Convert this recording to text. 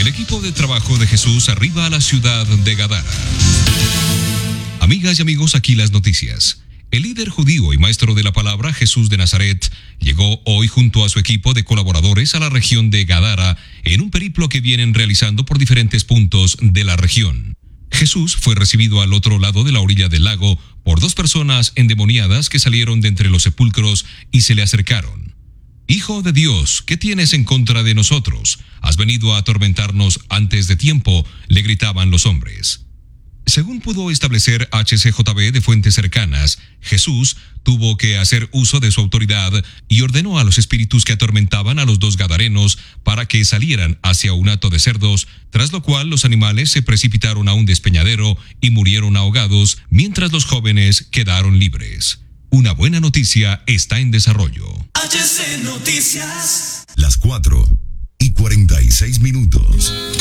El equipo de trabajo de Jesús arriba a la ciudad de Gadara. Amigas y amigos, aquí las noticias. El líder judío y maestro de la palabra, Jesús de Nazaret, llegó hoy junto a su equipo de colaboradores a la región de Gadara en un periplo que vienen realizando por diferentes puntos de la región. Jesús fue recibido al otro lado de la orilla del lago por dos personas endemoniadas que salieron de entre los sepulcros y se le acercaron. Hijo de Dios, ¿qué tienes en contra de nosotros? Has venido a atormentarnos antes de tiempo, le gritaban los hombres. Según pudo establecer HCJB de fuentes cercanas, Jesús tuvo que hacer uso de su autoridad y ordenó a los espíritus que atormentaban a los dos gadarenos para que salieran hacia un hato de cerdos, tras lo cual los animales se precipitaron a un despeñadero y murieron ahogados, mientras los jóvenes quedaron libres. Una buena noticia está en desarrollo. HC Noticias. Las 4:46.